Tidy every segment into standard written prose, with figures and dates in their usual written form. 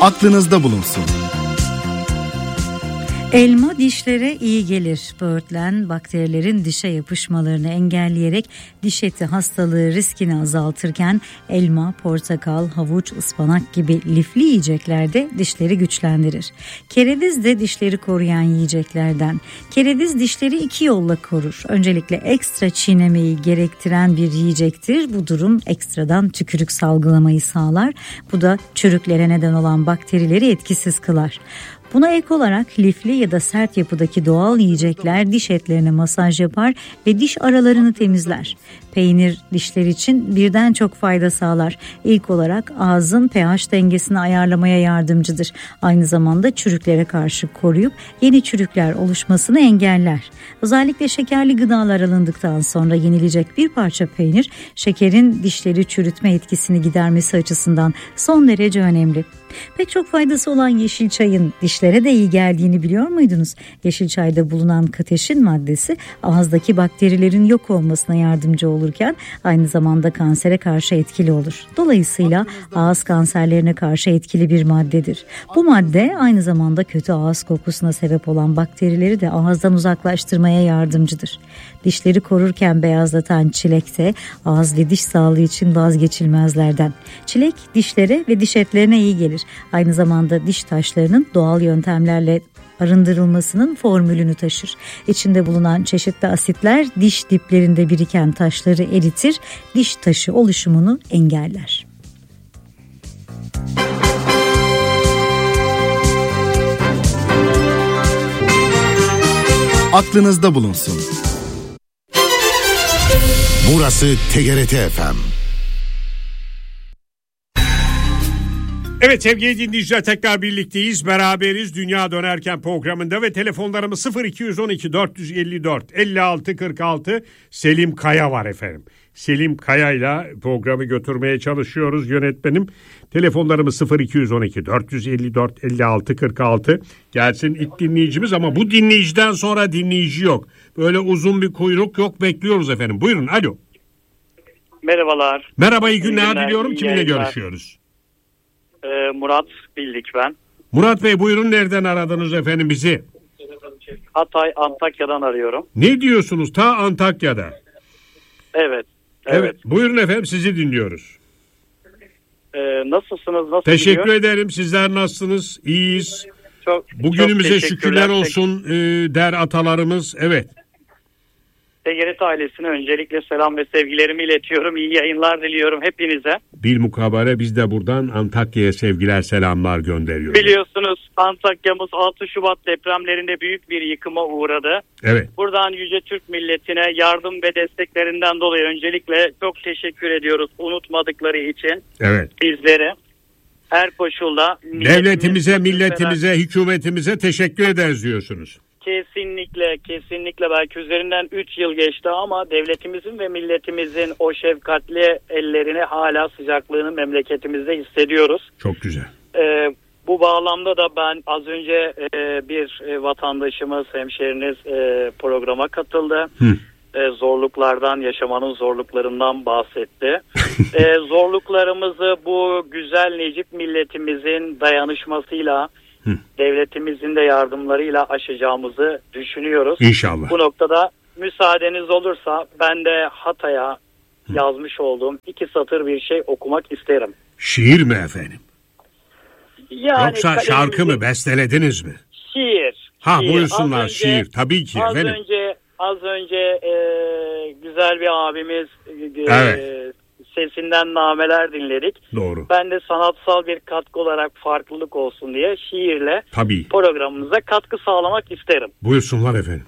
aklınızda bulunsun. Elma dişlere iyi gelir. Böğürtlen bakterilerin dişe yapışmalarını engelleyerek diş eti hastalığı riskini azaltırken elma, portakal, havuç, ıspanak gibi lifli yiyeceklerde dişleri güçlendirir. Kereviz de dişleri koruyan yiyeceklerden. Kereviz dişleri iki yolla korur. Öncelikle ekstra çiğnemeyi gerektiren bir yiyecektir. Bu durum ekstradan tükürük salgılamayı sağlar. Bu da çürüklere neden olan bakterileri etkisiz kılar. Buna ek olarak lifli ya da sert yapıdaki doğal yiyecekler diş etlerine masaj yapar ve diş aralarını temizler. Peynir dişler için birden çok fayda sağlar. İlk olarak ağzın pH dengesini ayarlamaya yardımcıdır. Aynı zamanda çürüklere karşı koruyup yeni çürükler oluşmasını engeller. Özellikle şekerli gıdalar alındıktan sonra yenilecek bir parça peynir, şekerin dişleri çürütme etkisini gidermesi açısından son derece önemli. Pek çok faydası olan yeşil çayın dişlere de iyi geldiğini biliyor muydunuz? Yeşil çayda bulunan kateşin maddesi ağızdaki bakterilerin yok olmasına yardımcı olurken aynı zamanda kansere karşı etkili olur. Dolayısıyla ağız kanserlerine karşı etkili bir maddedir. Bu madde aynı zamanda kötü ağız kokusuna sebep olan bakterileri de ağızdan uzaklaştırmaya yardımcıdır. Dişleri korurken beyazlatan çilek de ağız ve diş sağlığı için vazgeçilmezlerden. Çilek dişlere ve diş etlerine iyi gelir. Aynı zamanda diş taşlarının doğal yöntemlerle arındırılmasının formülünü taşır. İçinde bulunan çeşitli asitler diş diplerinde biriken taşları eritir, diş taşı oluşumunu engeller. Aklınızda bulunsun. Burası TGRT FM. Evet sevgili dinleyiciler, tekrar birlikteyiz, beraberiz Dünya Dönerken programında ve telefonlarımız 0212 454 56 46. Selim Kaya var efendim. Selim Kaya'yla programı götürmeye çalışıyoruz yönetmenim. Telefonlarımız 0212 454 56 46. Gelsin ilk dinleyicimiz ama bu dinleyiciden sonra dinleyici yok. Böyle uzun bir kuyruk yok, bekliyoruz efendim. Buyurun, alo. Merhabalar. Merhaba, iyi günler diliyorum. Kiminle görüşüyoruz? Murat Bildik ben. Murat Bey, buyurun, nereden aradınız efendim bizi? Hatay, Antakya'dan arıyorum. Ne diyorsunuz, ta Antakya'da? Evet. Buyurun efendim, sizi dinliyoruz. Nasılsınız? Nasıl Teşekkür gidiyor? ederim. Sizler nasılsınız? İyiyiz. çok Bugünümüze şükürler olsun der atalarımız. Evet. TGRT ailesine öncelikle selam ve sevgilerimi iletiyorum. İyi yayınlar diliyorum hepinize. Bilmukabele biz de buradan Antakya'ya sevgiler, selamlar gönderiyoruz. Biliyorsunuz Antakya'mız 6 Şubat depremlerinde büyük bir yıkıma uğradı. Evet. Buradan Yüce Türk milletine yardım ve desteklerinden dolayı öncelikle çok teşekkür ediyoruz. Unutmadıkları için Evet. bizleri her koşulda devletimize, milletimize, hükümetimize teşekkür ederiz diyorsunuz. Kesinlikle belki üzerinden 3 yıl geçti ama devletimizin ve milletimizin o şefkatli ellerini hala sıcaklığını memleketimizde hissediyoruz. Çok güzel. Bu bağlamda da ben az önce bir vatandaşımız, hemşehriniz programa katıldı. Zorluklardan, yaşamanın zorluklarından bahsetti. Zorluklarımızı bu güzel Necip milletimizin dayanışmasıyla, devletimizin de yardımlarıyla aşacağımızı düşünüyoruz. İnşallah. Bu noktada müsaadeniz olursa ben de Hatay'a yazmış olduğum 2 satır bir şey okumak isterim. Şiir mi efendim? Yani yoksa şarkı mı, bestelediniz mi? Şiir. Buyursunlar, şiir tabii ki efendim. Az önce güzel bir abimiz evet. Sesinden nameler dinledik. Doğru. Ben de sanatsal bir katkı olarak farklılık olsun diye şiirle tabii programımıza katkı sağlamak isterim. Buyursunlar efendim.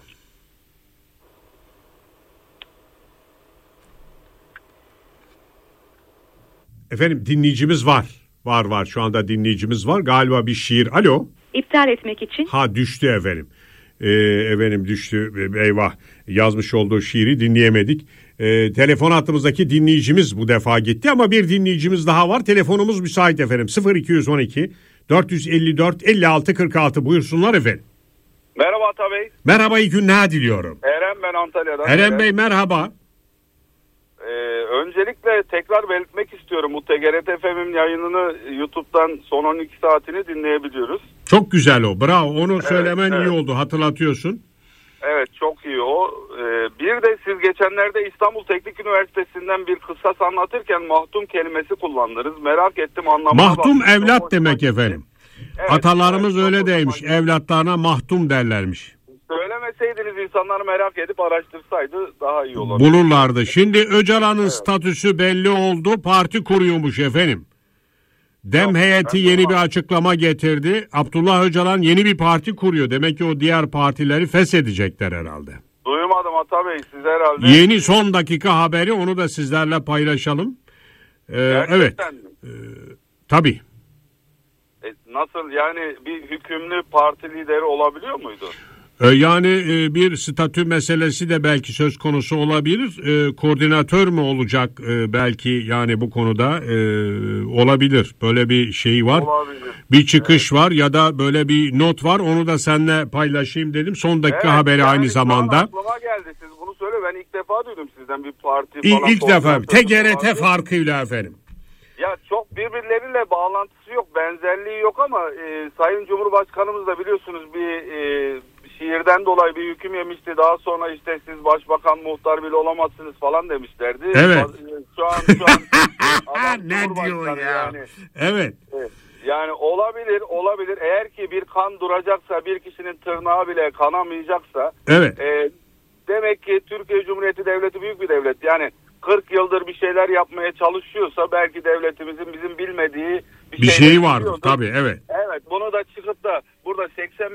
Efendim dinleyicimiz var. Var şu anda dinleyicimiz var. Galiba bir şiir. Alo. İptal etmek için. Düştü efendim. Efendim düştü. Eyvah. Yazmış olduğu şiiri dinleyemedik. Telefon hattımızdaki dinleyicimiz bu defa gitti ama bir dinleyicimiz daha var. Telefonumuz müsait efendim. 0212 454 56 46. Buyursunlar efendim. Merhaba Ata Bey. Merhaba, iyi günler diliyorum. Eren ben Antalya'dan. Eren Bey merhaba. Öncelikle tekrar belirtmek istiyorum. Bu TGRT FM'in yayınını YouTube'dan son 12 saatini dinleyebiliyoruz. Çok güzel o. Bravo. Onu söylemen iyi oldu. Hatırlatıyorsun. Evet, çok iyi o. Bir de siz geçenlerde İstanbul Teknik Üniversitesi'nden bir kıssas anlatırken mahtum kelimesi kullandınız. Merak ettim, anlamına Mahtum baktım. evlat demek efendim. Evet, Atalarımız evet, öyle deymiş. Evlatlarına mahtum derlermiş. Söylemeseydiniz insanlar merak edip araştırsaydı daha iyi olurdu. Bulurlardı. Şimdi Öcalan'ın statüsü belli oldu. Parti kuruyormuş efendim. Dem heyeti yeni bir açıklama getirdi. Abdullah Öcalan yeni bir parti kuruyor. Demek ki o diğer partileri feshedecekler herhalde. Duymadım Ata Bey, siz herhalde. Yeni son dakika haberi, onu da sizlerle paylaşalım. Evet. Tabii. Nasıl yani, bir hükümlü parti lideri olabiliyor muydu? Yani bir statü meselesi de belki söz konusu olabilir. Koordinatör mü olacak belki, yani bu konuda olabilir. Böyle bir şey var. Olabilir. Bir çıkış var ya da böyle bir not var. Onu da seninle paylaşayım dedim. Son dakika haberi yani aynı zamanda. Aklıma geldi, siz bunu söyle. Ben ilk defa duydum sizden bir parti falan. İlk defa. TGRT farkıyla efendim. Ya çok birbirleriyle bağlantısı yok, benzerliği yok ama Sayın Cumhurbaşkanımız da biliyorsunuz bir şiirden dolayı bir hüküm yemişti. Daha sonra işte siz başbakan, muhtar bile olamazsınız falan demişlerdi. Evet. Şu an ne diyor ya? Yani. Evet. Yani olabilir. Eğer ki bir kan duracaksa, bir kişinin tırnağı bile kanamayacaksa. Evet. Demek ki Türkiye Cumhuriyeti Devleti büyük bir devlet. Yani 40 yıldır bir şeyler yapmaya çalışıyorsa belki devletimizin bizim bilmediği bir şey vardır tabii, evet. Evet, bunu da çıkıp da burada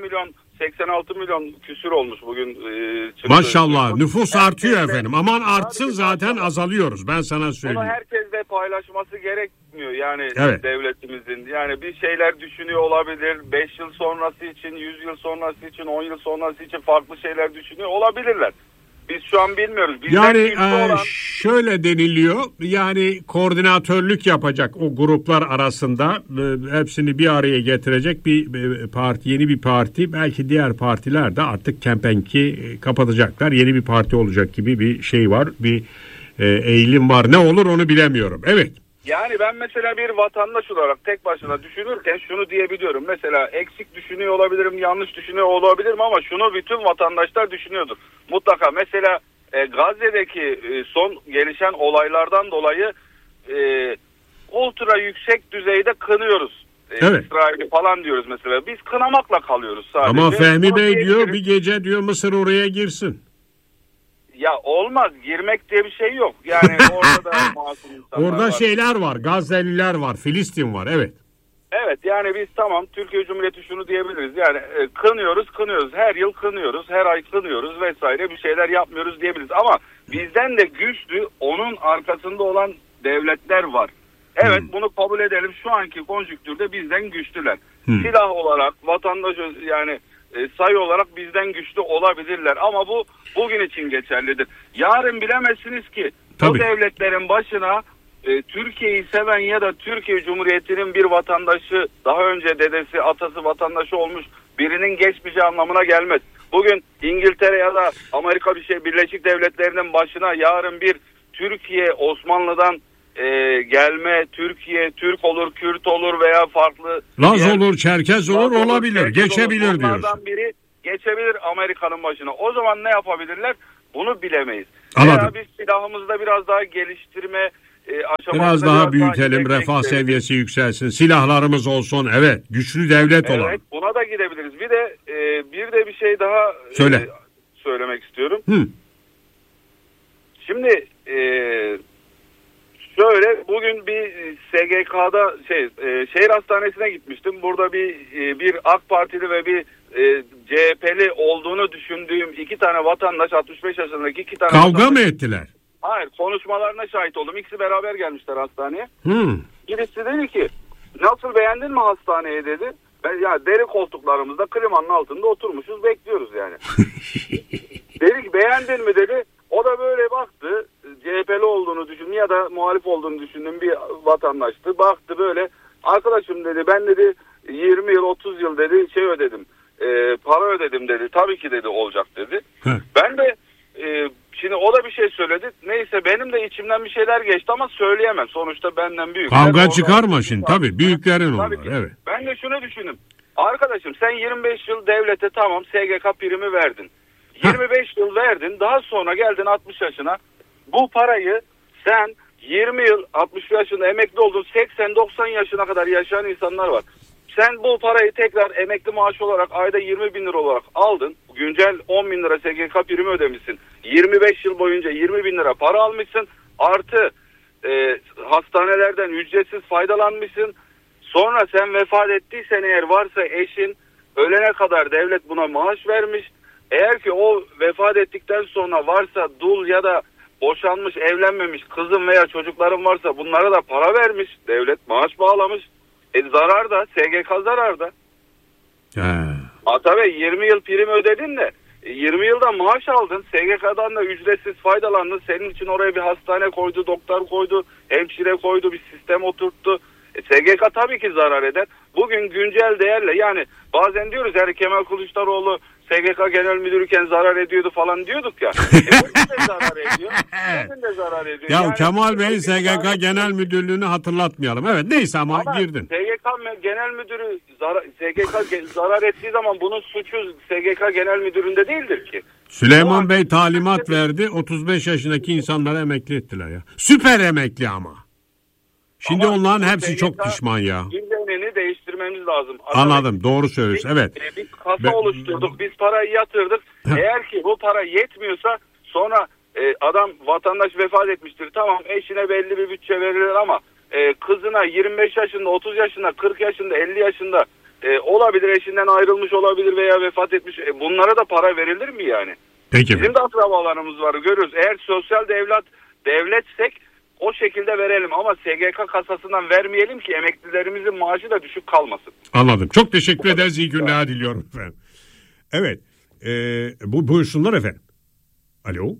86 milyon küsür olmuş bugün. Maşallah, nüfus artıyor efendim. Aman artsın, zaten azalıyoruz, ben sana söyleyeyim. Bunu herkesle paylaşması gerekmiyor yani, evet. Devletimizin. Yani bir şeyler düşünüyor olabilir. 5 yıl sonrası için, 100 yıl sonrası için, 10 yıl sonrası için farklı şeyler düşünüyor olabilirler. Biz şu an bilmiyoruz. Yani şöyle deniliyor, yani koordinatörlük yapacak o gruplar arasında, hepsini bir araya getirecek bir parti, yeni bir parti. Belki diğer partiler de artık kepenki kapatacaklar, yeni bir parti olacak gibi bir şey var, bir eğilim var. Ne olur onu bilemiyorum. Evet. Yani ben mesela bir vatandaş olarak tek başına düşünürken şunu diyebiliyorum. Mesela eksik düşünüyor olabilirim, yanlış düşünüyor olabilirim ama şunu bütün vatandaşlar düşünüyordur. Mutlaka mesela Gazze'deki son gelişen olaylardan dolayı ultra yüksek düzeyde kınıyoruz. Evet. İsrail'i falan diyoruz mesela. Biz kınamakla kalıyoruz sadece. Ama Fehmi Bey diyor bir gece diyor Mısır oraya girsin. Ya olmaz, girmek diye bir şey yok. Yani orada da masum insanlar orada var. Şeyler var, Gazze'liler var, Filistin var, evet. Evet, yani biz tamam Türkiye Cumhuriyeti şunu diyebiliriz. Yani kınıyoruz. Her yıl kınıyoruz, her ay kınıyoruz vesaire, bir şeyler yapmıyoruz diyebiliriz. Ama bizden de güçlü onun arkasında olan devletler var. Evet, bunu kabul edelim. Şu anki konjüktürde bizden güçlüler. Silah olarak, vatandaş yani sayı olarak bizden güçlü olabilirler. Ama bu bugün için geçerlidir. Yarın bilemezsiniz ki tabii. Bu devletlerin başına Türkiye'yi seven ya da Türkiye Cumhuriyeti'nin bir vatandaşı, daha önce dedesi, atası vatandaşı olmuş birinin geçmeyeceği anlamına gelmez. Bugün İngiltere ya da Amerika Birleşik Devletleri'nin başına yarın bir Türkiye, Osmanlı'dan gelme, Türkiye, Türk olur, Kürt olur veya farklı Laz olur, Çerkez olur, olabilir, geçebilir diyoruz. Biri geçebilir Amerika'nın başına. O zaman ne yapabilirler? Bunu bilemeyiz. Anladım. Veya biz silahımızda biraz daha geliştirme biraz daha büyütelim, refah seviyesi yükselsin, silahlarımız olsun, evet, güçlü devlet olalım. Evet, buna da gidebiliriz. Bir de bir şey daha söylemek istiyorum. Şimdi şöyle, bugün bir SGK'da şehir hastanesine gitmiştim. Burada bir AK Partili ve bir CHP'li olduğunu düşündüğüm iki tane vatandaş, 65 yaşındaki iki tane kavga mı ettiler? Hayır, konuşmalarına şahit oldum. İkisi beraber gelmişler hastaneye. Birisi dedi ki, nasıl, beğendin mi hastaneyi dedi. Ya deri koltuklarımızda klimanın altında oturmuşuz, bekliyoruz yani. Dedi ki, beğendin mi dedi. O da böyle baktı. CHP'li olduğunu düşündüm ya da muhalif olduğunu düşündüğüm bir vatandaştı. Baktı böyle. Arkadaşım dedi, ben dedi 20 yıl 30 yıl dedi ödedim. Para ödedim dedi. Tabii ki dedi olacak dedi. Ben de Şimdi o da bir şey söyledi. Neyse benim de içimden bir şeyler geçti ama söyleyemem. Sonuçta benden büyük. Kavga çıkarma şimdi tabii. Büyüklerin onlar. Evet. Ben de şunu düşündüm. Arkadaşım sen 25 yıl devlete tamam SGK primi verdin. 25 yıl verdin. Daha sonra geldin 60 yaşına. Bu parayı sen 20 yıl 60 yaşında emekli oldun. 80-90 yaşına kadar yaşayan insanlar var. Sen bu parayı tekrar emekli maaşı olarak ayda 20 bin lira olarak aldın. Güncel 10 bin lira SGK primi ödemişsin. 25 yıl boyunca 20 bin lira para almışsın. Artı hastanelerden ücretsiz faydalanmışsın. Sonra sen vefat ettiysen eğer varsa eşin ölene kadar devlet buna maaş vermiş. Eğer ki o vefat ettikten sonra varsa dul ya da boşanmış, evlenmemiş kızın veya çocukların varsa bunlara da para vermiş. Devlet maaş bağlamış. Zarar da, SGK zarar da. Tabii 20 yıl prim ödedin de 20 yılda maaş aldın. SGK'dan da ücretsiz faydalandın. Senin için oraya bir hastane koydu, doktor koydu, hemşire koydu, bir sistem oturttu. SGK tabii ki zarar eder. Bugün güncel değerle yani bazen diyoruz yani Kemal Kılıçdaroğlu SGK Genel Müdürüyken zarar ediyordu falan diyorduk ya. Bugün de zarar ediyor. Bugün de zarar ediyor. Ya yani, Kemal Bey SGK Genel Müdürlüğü'nü hatırlatmayalım. Evet neyse ama girdin. SGK Genel Müdürü SGK zarar ettiği zaman bunun suçu SGK Genel Müdürü'nde değildir ki. Süleyman Bey talimat verdi. 35 yaşındaki insanları emekli ettiler ya. Süper emekli ama. Şimdi ama onların hepsi çok pişman ya. Gündemini değiştirmemiz lazım. Anladım. Doğru söylüyorsun. Evet. Biz kasa oluşturduk. Biz parayı yatırdık. Eğer ki bu para yetmiyorsa sonra adam vatandaş vefat etmiştir. Tamam eşine belli bir bütçe verilir ama kızına 25 yaşında, 30 yaşında, 40 yaşında, 50 yaşında olabilir eşinden ayrılmış olabilir veya vefat etmiş. Bunlara da para verilir mi yani? Peki. Bizim de akrabalarımız var görüyoruz. Eğer sosyal devletsek o şekilde verelim ama SGK kasasından vermeyelim ki emeklilerimizin maaşı da düşük kalmasın. Anladım. Çok teşekkür ederiz. İyi günler diliyorum efendim. Evet. Buyursunlar efendim. Alo.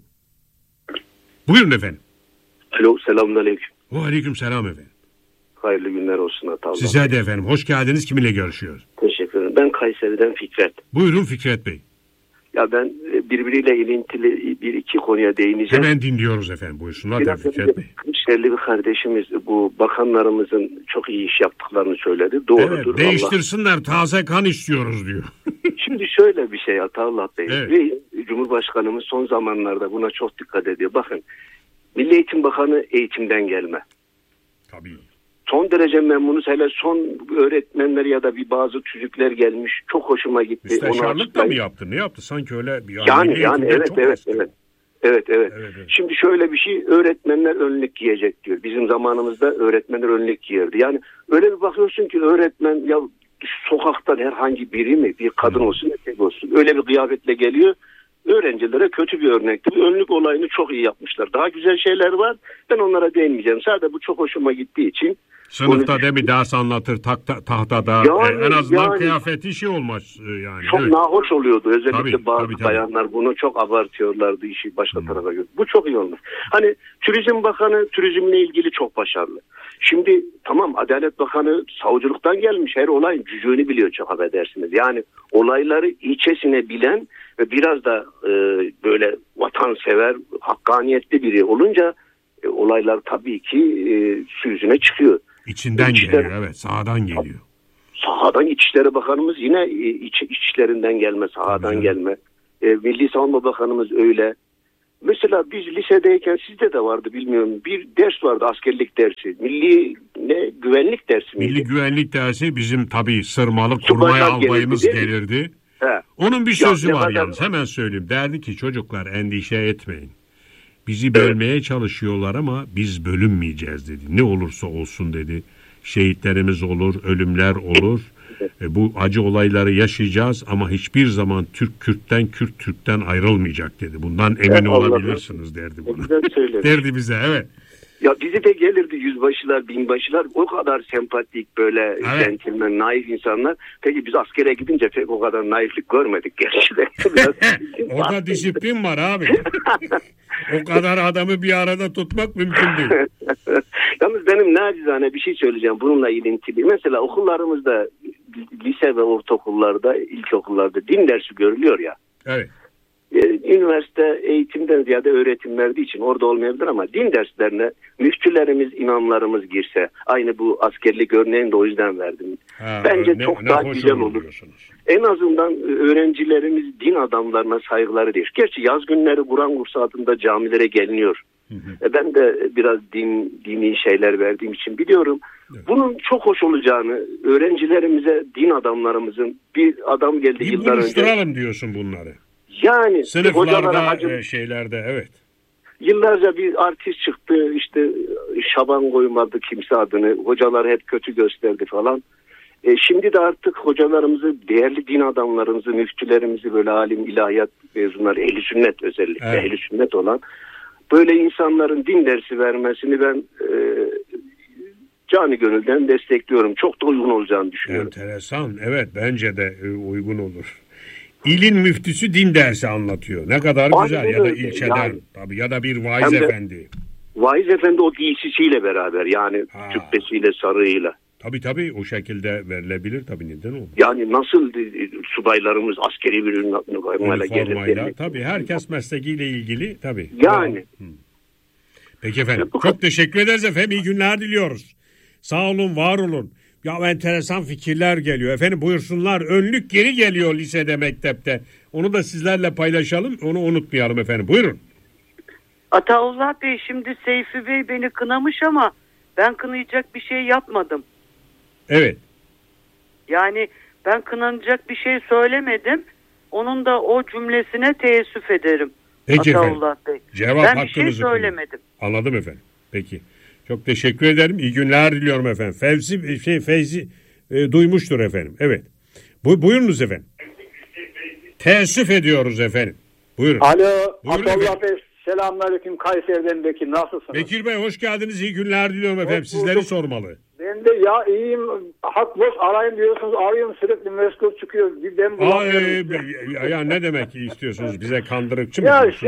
Buyurun efendim. Alo, selamünaleyküm. Aleyküm selam efendim. Hayırlı günler olsun Atallah. Size de efendim. Hoş geldiniz. Kiminle görüşüyoruz? Teşekkür ederim. Ben Kayseri'den Fikret. Buyurun Fikret Bey. Ya ben birbiriyle ilintili bir iki konuya değineceğim. Hemen dinliyoruz efendim. Buyursunlar da Fikret Bey. Kırşehirli bir kardeşimiz bu bakanlarımızın çok iyi iş yaptıklarını söyledi. Doğrudur. Evet, değiştirsinler. Taze kan istiyoruz diyor. Şimdi şöyle bir şey Atallah Bey. Evet. Ve Cumhurbaşkanımız son zamanlarda buna çok dikkat ediyor. Bakın Milli Eğitim Bakanı eğitimden gelme. Tabii. Son derece memnunuz. Hele son öğretmenler ya da bir bazı çocuklar gelmiş. Çok hoşuma gitti. Müsteşarlık da mı yaptı? Ne yaptı? Sanki öyle bir yani evet. Şimdi şöyle bir şey öğretmenler önlük giyecek diyor. Bizim zamanımızda öğretmenler önlük giyerdi. Yani öyle bir bakıyorsun ki öğretmen ya sokaktan herhangi biri mi bir kadın olsun erkek olsun öyle bir kıyafetle geliyor. Öğrencilere kötü bir örnekti. Bu önlük olayını çok iyi yapmışlar. Daha güzel şeyler var. Ben onlara değinmeyeceğim. Sadece bu çok hoşuma gittiği için. Sınıfta değil mi ders anlatır tahtada en azından kıyafeti şey olmaz yani. Çok evet. nahoş oluyordu. Özellikle bazı tabii. bayanlar bunu çok abartıyorlardı işi başka tarafa göre. Bu çok iyi olmuş. Hani Turizm Bakanı turizmle ilgili çok başarılı. Şimdi tamam Adalet Bakanı savcılıktan gelmiş. Her olayın cücüğünü biliyor çok affedersiniz. Yani olayları içesine bilen ve biraz da böyle vatansever, hakkaniyetli biri olunca olaylar tabii ki su yüzüne çıkıyor. İçinden geliyor evet sahadan geliyor. Sahadan İçişleri Bakanımız yine içlerinden gelme sahadan gelme. Milli Savunma Bakanımız öyle. Mesela biz lisedeyken sizde de vardı bilmiyorum bir ders vardı askerlik dersi. Milli güvenlik dersi miydi? Milli güvenlik dersi bizim tabii sırmalı kurmay albayımız gelirdi. He. Onun bir sözü var yalnız hemen söyleyeyim. Derdi ki çocuklar endişe etmeyin. Bizi bölmeye çalışıyorlar ama biz bölünmeyeceğiz dedi. Ne olursa olsun dedi. Şehitlerimiz olur, ölümler olur. Bu acı olayları yaşayacağız ama hiçbir zaman Türk Kürt'ten, Kürt Türk'ten ayrılmayacak dedi. Bundan emin olabilirsiniz derdi buna. Derdi bize evet. Ya bizi de gelirdi yüzbaşılar, binbaşılar o kadar sempatik böyle centilmen, naif insanlar. Peki biz askere gidince pek o kadar naiflik görmedik gerçi de. Orada disiplin var abi. O kadar adamı bir arada tutmak mümkün değil. Yalnız benim nacizane bir şey söyleyeceğim bununla ilintili. Mesela okullarımızda lise ve ortaokullarda, ilkokullarda din dersi görülüyor ya. Evet. Üniversite eğitimden ziyade öğretim verdiği için orada olmayabilir ama din derslerine müftülerimiz, imamlarımız girse, aynı bu askerlik örneğini de o yüzden verdim. Bence çok daha güzel olur. En azından öğrencilerimiz din adamlarına saygıları değişir. Gerçi yaz günleri Kur'an kursu adında camilere geliniyor. Ben de biraz dini şeyler verdiğim için biliyorum. Evet. Bunun çok hoş olacağını, öğrencilerimize, din adamlarımızın, bir adam geldi yıllar önce. Buluşturalım diyorsun bunları. Yani sınıflarda, şeylerde, evet. Yıllarca bir artist çıktı, işte Şaban koymadı kimse adını, hocalar hep kötü gösterdi falan. Şimdi de artık hocalarımızı, değerli din adamlarımızı, müftülerimizi, böyle alim, ilahiyat mezunları, ehli sünnet özellikle, evet. Ehli sünnet olan böyle insanların din dersi vermesini ben canı gönülden destekliyorum. Çok da uygun olacağını düşünüyorum. Enteresan, evet, bence de uygun olur. İlin müftüsü din dersi anlatıyor. Ne kadar güzel. Aynen ya da ilçeden yani, tabii, ya da bir vaiz efendi. Vaiz efendi o giysisiyle beraber, yani cübbesiyle, sarığıyla. Tabii o şekilde verilebilir tabii, neden olmaz? Yani nasıl subaylarımız askeri bir üniformayla gelir. Tabii herkes mesleğiyle ilgili tabii. Yani. Peki efendim. Çok teşekkür ederiz efendim. İyi günler diliyoruz. Sağ olun, var olun. Ya enteresan fikirler geliyor. Efendim buyursunlar. Önlük geri geliyor lisede, mektepte. Onu da sizlerle paylaşalım. Onu unutmayalım efendim. Buyurun. Ataullah Bey, şimdi Seyfi Bey beni kınamış ama ben kınayacak bir şey yapmadım. Evet. Yani ben kınanacak bir şey söylemedim. Onun da o cümlesine teessüf ederim. Peki Ataullah efendim. Bey. Cevap ben bir şey söylemedim. Anladım efendim. Peki. Çok teşekkür ederim. İyi günler diliyorum efendim. Feyzi duymuştur efendim. Evet. Buyurunuz efendim. Teessüf ediyoruz efendim. Buyurun. Alo. Ataullah Bey, selamünaleyküm. Kayseri'den Bekir. Nasılsınız? Bekir Bey, hoş geldiniz. İyi günler diliyorum efendim. Sizleri sormalı. Ben de ya iyiyim. Hak boş arayın diyorsunuz. Arıyorum, sürekli meşgul çıkıyor. Ben ya ne demek istiyorsunuz? Bize kandırıkçı mı diyorsunuz?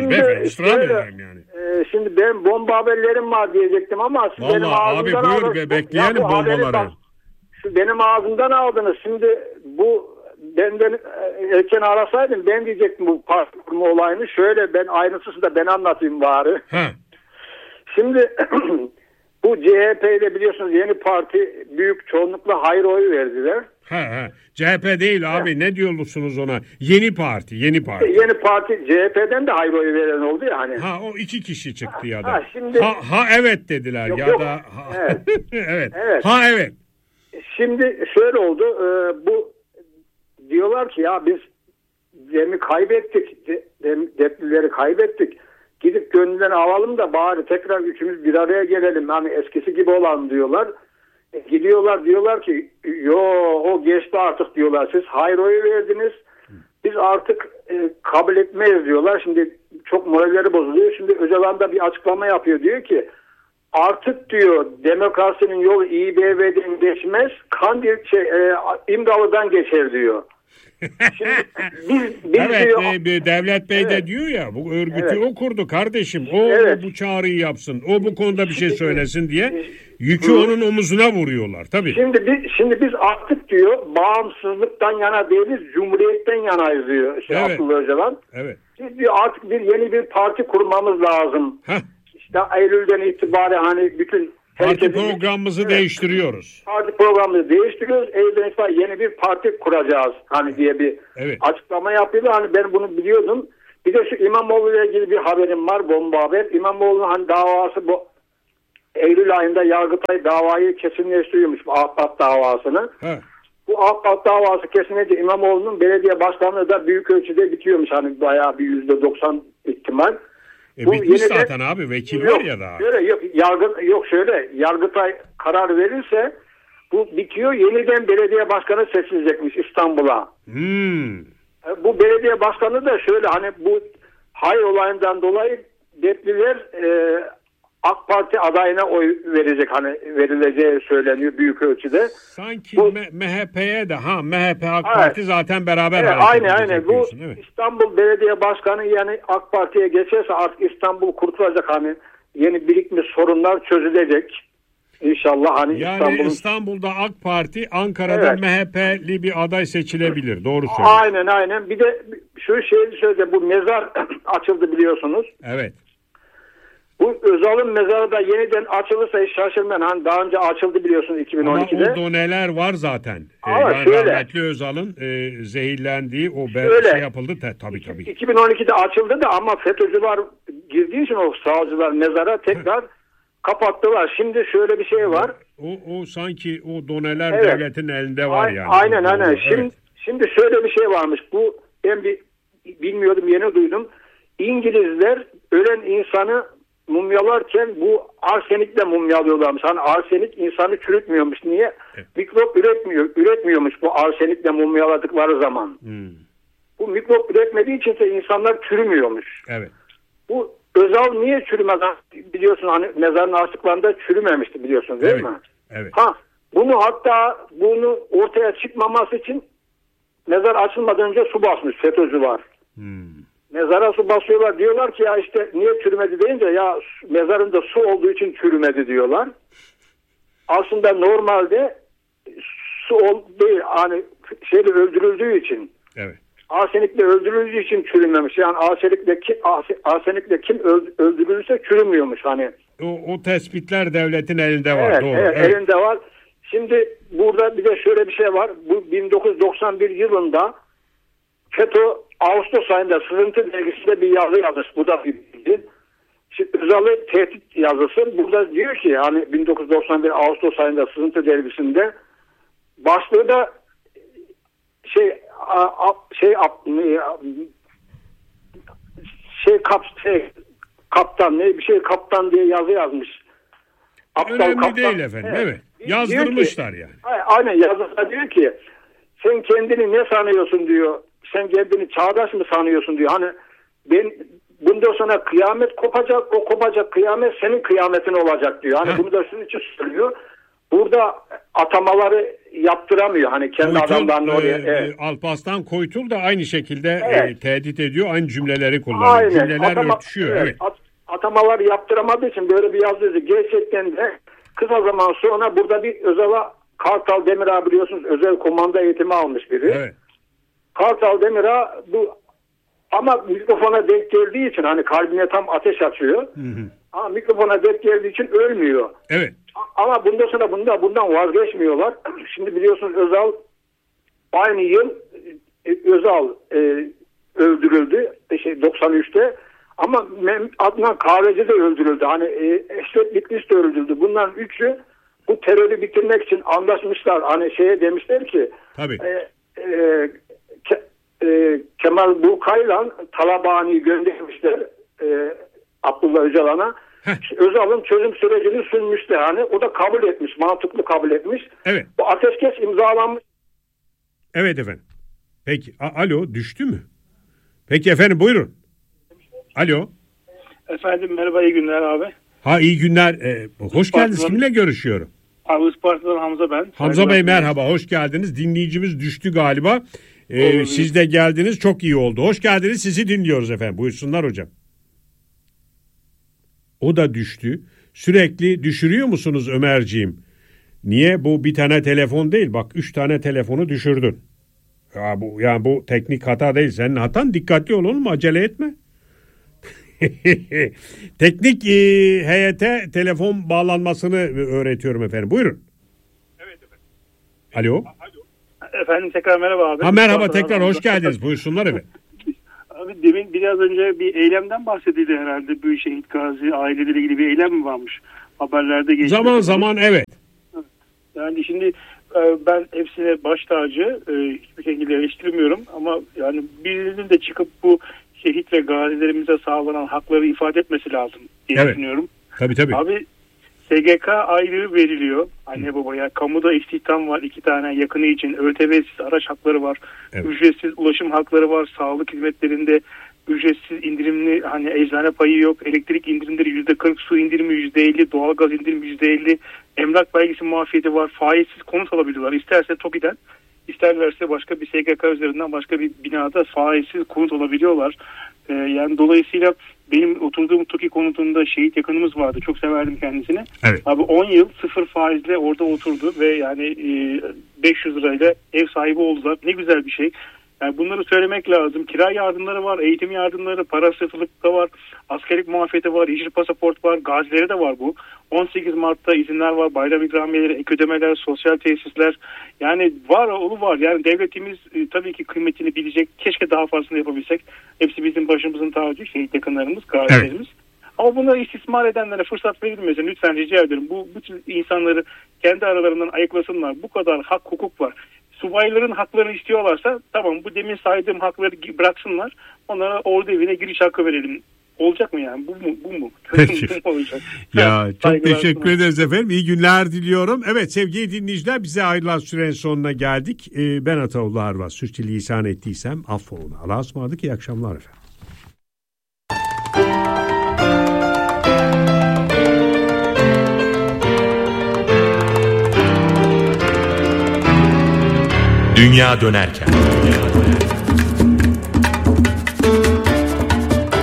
Şimdi ben bomba haberlerim var diyecektim ama siz benim ağzımdan aldınız. Abi buyur, bekleyelim bombaları. Benim ağzımdan aldınız. Şimdi bu benden erken arasaydım ben diyecektim bu parti kurma olayını. Şöyle, ben ayrıntısını da ben anlatayım bari. Şimdi bu CHP'de biliyorsunuz yeni parti büyük çoğunlukla hayır oyu verdiler. CHP değil abi, ne diyorsunuz ona? Yeni parti. Yeni parti CHP'den de hayır oyu veren oldu ya hani. O iki kişi çıktı ya da. Şimdi evet dediler da. Evet. Evet. Evet. Şimdi şöyle oldu. Bu diyorlar ki ya biz demi kaybettik. Deplileri kaybettik. Gidip gönülden alalım da bari tekrar üçümüz bir araya gelelim. Hani eskisi gibi olalım diyorlar. Gidiyorlar, diyorlar ki o geçti artık diyorlar. Siz hayır oyu verdiniz. Biz artık kabul etmeyiz diyorlar. Şimdi çok moralleri bozuluyor. Şimdi Öcalan da bir açıklama yapıyor. Diyor ki artık diyor demokrasinin yolu İBB'den geçmez. İmralı'dan geçer diyor. Biz evet diyor, Devlet Bey de diyor ya, bu örgütü o kurdu kardeşim. O bu çağrıyı yapsın. O bu konuda bir şey söylesin diye yükü onun omuzuna vuruyorlar tabii. Şimdi biz artık diyor bağımsızlıktan yana değiliz, cumhuriyetten yanayız diyor Abdullah Öcalan. Evet. Biz diyor artık yeni bir parti kurmamız lazım. İşte Eylül'den itibaren hani bütün parti programımızı değiştiriyoruz. Parti programımızı değiştiriyoruz. Eylül'den itibaren yeni bir parti kuracağız hani diye bir açıklama yapıyordu. Hani ben bunu biliyordum. Bir de şu İmamoğlu ile ilgili bir haberim var, bomba haber. İmamoğlu'nun hani davası bu Eylül ayında Yargıtay davayı kesinleştiriyormuş, bu AK davasını. Bu AK davası kesinleşince İmamoğlu'nun belediye başkanlığı da büyük ölçüde bitiyormuş. Hani bayağı bir %90 ihtimal. Bitmiş zaten abi, vekil var ya daha. Yargıtay karar verirse bu bitiyor, yeniden belediye başkanı seçilecekmiş İstanbul'a. Bu belediye başkanı da şöyle, hani bu hayır olayından dolayı Depliler AK Parti adayına oy verecek, hani verileceği söyleniyor büyük ölçüde. Sanki MHP'ye de MHP AK Parti zaten beraber aynen. Bu İstanbul Belediye Başkanı yani AK Parti'ye geçerse artık İstanbul kurtulacak, hani yeni birikmiş sorunlar çözülecek. İnşallah hani yani İstanbul'da AK Parti, Ankara'da MHP'li bir aday seçilebilir. Doğru söylüyorsun. Aynen. Bir de şu şeyi söyledi, bu mezar açıldı biliyorsunuz. Evet. Bu Özal'ın mezarı da yeniden açılırsa hiç şaşırmayın. Hani daha önce açıldı biliyorsunuz 2012'de. Ama o doneler var zaten. Ama yani rahmetli Özal'ın zehirlendiği o şey yapıldı. Tabii. 2012'de açıldı da ama FETÖ'cüler girdiği için o sağcılar mezara tekrar kapattılar. Şimdi şöyle bir şey var. O sanki o doneler devletin elinde var yani. Aynen. Şimdi şöyle bir şey varmış. Bu ben bilmiyordum, yeni duydum. İngilizler ölen insanı mumyalarken bu arsenikle mumyalıyorlarmış. Hani arsenik insanı çürütmüyormuş. Niye? Evet. Mikrop üretmiyormuş bu arsenikle mumyaladıkları zaman. Bu mikrop üretmediği için de insanlar çürümüyormuş. Evet. Bu Özal niye çürümez? Biliyorsun hani mezarın açtıklarında çürümemişti biliyorsun değil mi? Evet. Bunu ortaya çıkmaması için mezar açılmadan önce su basmış FETÖ'cü var. Mezara su basıyorlar, diyorlar ki ya işte niye çürümedi deyince ya mezarında su olduğu için çürümedi diyorlar. Aslında normalde su değil hani öldürüldüğü için. Evet. Arsenikle öldürüldüğü için çürümemiş. Yani arsenikle kim öldürülürse çürümüyormuş hani. O tespitler devletin elinde var. Evet, elinde var. Şimdi burada bir de şöyle bir şey var. Bu 1991 yılında FETÖ Ağustos ayında Sızıntı dergisinde bir yazı yazmış. Bu da bir bilgi. Özal'ı tehdit yazısı. Burada diyor ki hani 1991 Ağustos ayında Sızıntı dergisinde başlığı da kaptan diye yazı yazmış. Önemli değil efendim. Evet. Yazdırmışlar yani. Aynen yazıda diyor ki sen kendini ne sanıyorsun diyor. Sen kendini çağdaş mı sanıyorsun diyor. Hani bundan sonra kıyamet kopacak. O kopacak kıyamet senin kıyametin olacak diyor. Hani bunu da şunun için söylüyor. Burada atamaları yaptıramıyor. Hani kendi adamlarını oraya. Alparslan Koytul da aynı şekilde tehdit ediyor. Aynı cümleleri kullanıyor. Aynen. Cümleler örtüşüyor. Evet. Atamaları yaptıramadığı için böyle bir yazı. Gerçekten de kısa zaman sonra burada bir Özal'a Kartal Demirağ biliyorsunuz özel komanda eğitimi almış biri. Evet. Kartal Demirağ ama mikrofona denk geldiği için hani kalbine tam ateş açıyor. Ama mikrofona denk geldiği için ölmüyor. Evet. Ama bundan sonra bundan vazgeçmiyorlar. Şimdi biliyorsunuz Özal aynı yıl Özal öldürüldü 93'te. Ama Adnan Kahveci de öldürüldü. Hani Eşref Bitlis de öldürüldü. Bunların üçü bu terörü bitirmek için anlaşmışlar. Hani demişler ki tabii. Kemal Burkay'la Talabani'yi göndermişler Abdullah Öcalan'a. Özal'ın çözüm sürecini sunmuştu. Hani o da kabul etmiş. Mantıklı kabul etmiş. Evet. Bu ateşkes imzalanmış. Evet efendim. Peki. Alo düştü mü? Peki efendim buyurun. Alo. Efendim merhaba, iyi günler abi. İyi günler. Hoş geldiniz. Kiminle görüşüyorum? Abi Isparta'dan Hamza ben. Hamza Bey merhaba. Hoş geldiniz. Dinleyicimiz düştü galiba. Siz de geldiniz. Çok iyi oldu. Hoş geldiniz. Sizi dinliyoruz efendim. Buyursunlar hocam. O da düştü. Sürekli düşürüyor musunuz Ömerciğim? Niye? Bu bir tane telefon değil. Bak 3 tane telefonu düşürdün. Bu teknik hata değil. Senin hatan, dikkatli olun mu? Acele etme. Teknik heyete telefon bağlanmasını öğretiyorum efendim. Buyurun. Evet efendim. Alo. Efendim tekrar merhaba abi. Merhaba tekrar hoş geldiniz. Buyursunlar efendim. Abi demin biraz önce bir eylemden bahsedildi herhalde. Bu şehit gazi aileleriyle ilgili bir eylem mi varmış? Haberlerde geçti. Zaman evet. Yani şimdi ben hepsine baş tacı hiçbir şekilde eleştirmiyorum ama yani birinin de çıkıp bu şehit ve gazilerimize sağlanan hakları ifade etmesi lazım diye düşünüyorum. Tabii. Abi SGK aylığı veriliyor anne babaya. Kamuda istihdam var 2 tane yakını için. ÖTV'siz araç hakları var. Evet. Ücretsiz ulaşım hakları var. Sağlık hizmetlerinde ücretsiz indirimli hani eczane payı yok. Elektrik indirimleri %40, su indirimi %50, doğalgaz indirimi %50. Emlak vergisi muafiyeti var. Faizsiz konut alabiliyorlar. İsterse TOKİ'den İsterlerse başka bir SGK üzerinden başka bir binada faizsiz konut alabiliyorlar. Yani dolayısıyla benim oturduğum TOKİ konutunda şehit yakınımız vardı. Çok severdim kendisini. Evet. Abi 10 yıl sıfır faizle orada oturdu ve yani 500 lirayla ev sahibi oldular. Ne güzel bir şey. Yani bunları söylemek lazım. Kira yardımları var, eğitim yardımları, parasızlıkta var, askerlik muafiyeti var, yeşil pasaport var, gazilere de var bu. 18 Mart'ta izinler var, bayram ikramiyeleri, ek ödemeler, sosyal tesisler. Yani var. Yani devletimiz tabii ki kıymetini bilecek. Keşke daha fazlasını yapabilsek. Hepsi bizim başımızın tacı, şehit yakınlarımız, gazilerimiz. Evet. Ama bunları istismar edenlere fırsat verilmesin. Lütfen rica ederim. Bu bütün insanları kendi aralarından ayıklasınlar. Bu kadar hak, hukuk var. Subayların haklarını istiyorlarsa tamam, bu demin saydığım hakları bıraksınlar. Onlara ordu evine giriş hakkı verelim. Olacak mı yani? Bu mu? Peki. Olacak. Ya çok teşekkür ederiz efendim. İyi günler diliyorum. Evet sevgili dinleyiciler, bize ayrılan sürenin sonuna geldik. Ben Ataoğlu Harvaz. Sürçülisan ettiysem affola. Allah'a ısmarladık. İyi akşamlar efendim. Dünya dönerken.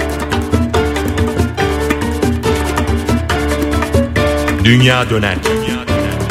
Dünya dönerken.